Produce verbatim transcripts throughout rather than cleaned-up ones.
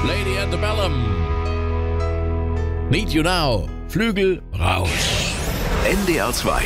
Lady Antebellum. Need You Now. Flügel raus. N D R zwei.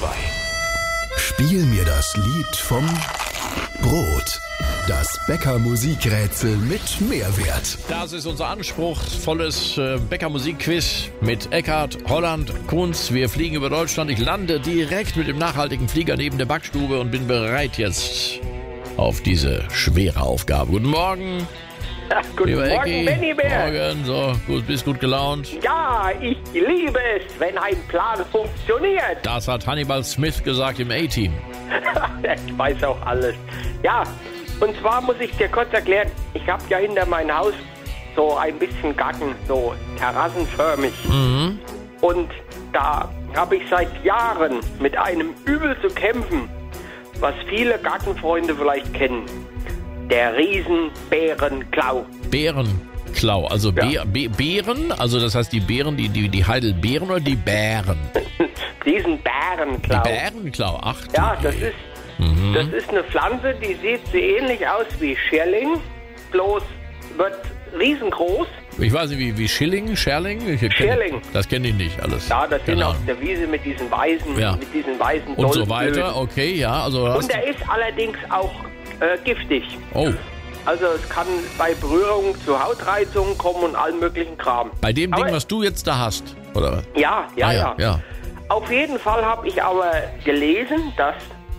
Spiel mir das Lied vom Brot. Das Bäcker-Musikrätsel mit Mehrwert. Das ist unser anspruchsvolles äh, Bäcker-Musik-Quiz mit Eckhard, Holland, Kunz. Wir fliegen über Deutschland. Ich lande direkt mit dem nachhaltigen Flieger neben der Backstube und bin bereit jetzt auf diese schwere Aufgabe. Guten Morgen. Ja, guten Lieber Morgen, Ecki. Benny Bär. Morgen, so, gut, bist gut gelaunt. Ja, ich liebe es, wenn ein Plan funktioniert. Das hat Hannibal Smith gesagt im A-Team. Ich weiß auch alles. Ja, und zwar muss ich dir kurz erklären, ich habe ja hinter meinem Haus so ein bisschen Garten, so terrassenförmig. Mhm. Und da habe ich seit Jahren mit einem Übel zu kämpfen, was viele Gartenfreunde vielleicht kennen. Der Riesenbärenklau. Bärenklau, also Ja. Be Be Beeren, also das heißt die Beeren, die, die, die Heidelbeeren oder die Bären? Riesenbärenklau. Die Bärenklau, ach du Ja, das je. ist, Mhm. das ist eine Pflanze, die sieht so ähnlich aus wie Schierling, bloß wird riesengroß. Ich weiß nicht, wie, wie Schilling, Scherling? Ich kenn- Schierling. Das kenne ich nicht alles. Ja, das sind Keine auf Ahnung. der Wiese mit diesen weißen, Ja. mit diesen weißen Und so Doldenblüten. weiter, okay, ja, also hast Und der ist allerdings auch äh, giftig. oh, Also es kann bei Berührung zu Hautreizungen kommen und allem möglichen Kram. bei dem Aber- Ding, was du jetzt da hast, oder? Ja, ja, Ah, ja. ja. Auf jeden Fall habe ich aber gelesen, dass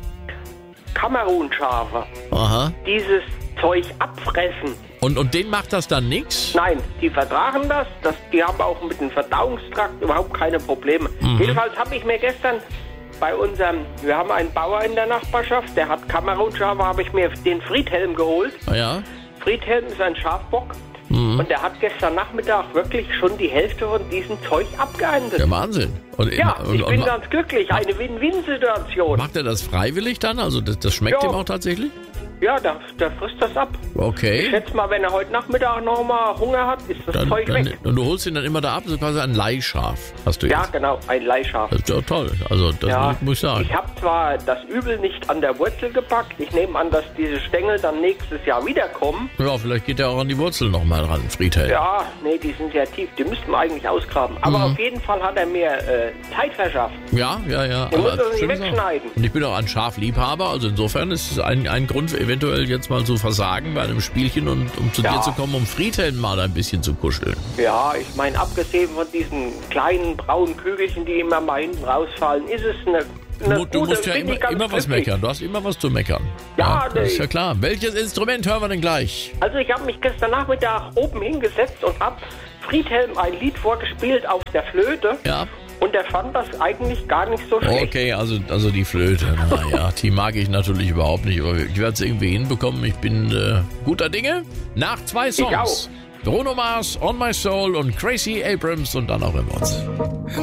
Kamerunschafe Aha. dieses Zeug abfressen. Und, und denen macht das dann nichts? Nein, die vertragen das, das. Die haben auch mit dem Verdauungstrakt überhaupt keine Probleme. Mhm. Jedenfalls habe ich mir gestern bei unserem, wir haben einen Bauer in der Nachbarschaft, der hat Kamerunschafe, habe ich mir den Friedhelm geholt. Ah, ja. Friedhelm ist ein Schafbock. Mhm. Und der hat gestern Nachmittag wirklich schon die Hälfte von diesem Zeug abgeerntet. Der Wahnsinn. Und, Ja, und, ich und, bin ma- ganz glücklich. Eine Win-Win-Situation. macht er das freiwillig dann? Also das, das schmeckt Ja. ihm auch tatsächlich? Ja, der, der frisst das ab. Ich Okay. schätze mal, wenn er heute Nachmittag noch mal Hunger hat, ist das Dann, Zeug dann, weg. und du holst ihn dann immer da ab, so quasi ein Leihschaf hast du Ja, jetzt. genau, ein Leihschaf. Das ist ja toll. Also das Ja, muss ich sagen. ich habe zwar das Übel nicht an der Wurzel gepackt. Ich nehme an, dass diese Stängel dann nächstes Jahr wiederkommen. Ja, vielleicht geht er auch an die Wurzel nochmal ran, Friedhelm. Ja, nee, die sind sehr tief. Die müssten wir eigentlich ausgraben. Aber Mhm. auf jeden Fall hat er mir äh, Zeit verschafft. Ja, ja, ja. Du musst das nicht stimmt auch. wegschneiden. Und ich bin auch ein Schafliebhaber, also insofern ist es ein, ein Grund, eventuell jetzt mal zu versagen bei einem Spielchen und um zu Ja. dir zu kommen, um Friedhelm mal ein bisschen zu kuscheln. Ja, ich meine, abgesehen von diesen kleinen braunen Kügelchen, die immer mal hinten rausfallen, ist es eine, eine Du, du gute, musst ja bin immer, ich ganz immer was glücklich. meckern. Du hast immer was zu meckern. Ja, das ist nee. ja klar. Welches Instrument hören wir denn gleich? Also ich habe mich gestern Nachmittag oben hingesetzt und habe Friedhelm ein Lied vorgespielt auf der Flöte. Ja. Und er fand das eigentlich gar nicht so schlecht. Okay, also, also die Flöte. Naja, die mag ich natürlich überhaupt nicht, aber ich werde es irgendwie hinbekommen. Ich bin äh, guter Dinge. Nach zwei Songs. Bruno Mars, On My Soul und Gracie Abrams und dann auch immer uns.